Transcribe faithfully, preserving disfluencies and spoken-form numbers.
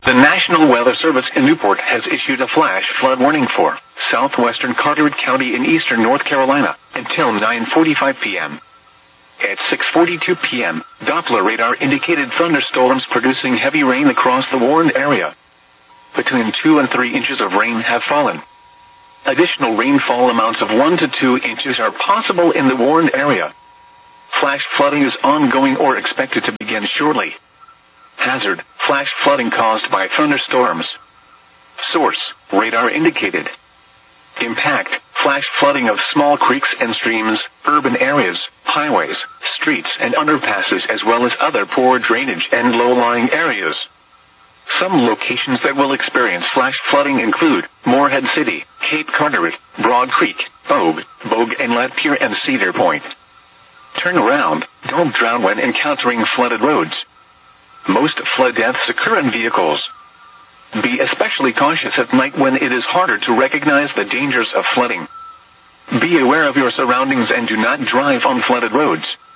The National Weather Service in Newport has issued a flash flood warning for southwestern Carteret County in eastern North Carolina until nine forty-five p.m. At six forty-two p.m., Doppler radar indicated thunderstorms producing heavy rain across the warned area. Between two and three inches of rain have fallen. Additional rainfall amounts of one to two inches are possible in the warned area. Flash flooding is ongoing or expected to begin shortly. Hazard: flash flooding caused by thunderstorms. Source: radar indicated. Impact: flash flooding of small creeks and streams, urban areas, highways, streets and underpasses, as well as other poor drainage and low-lying areas. Some locations that will experience flash flooding include Morehead City, Cape Carteret, Broad Creek, Bogue, Bogue Inlet Pier and Cedar Point. Turn around. Don't drown when encountering flooded roads. Most flood deaths occur in vehicles. Be especially cautious at night when it is harder to recognize the dangers of flooding. Be aware of your surroundings and do not drive on flooded roads.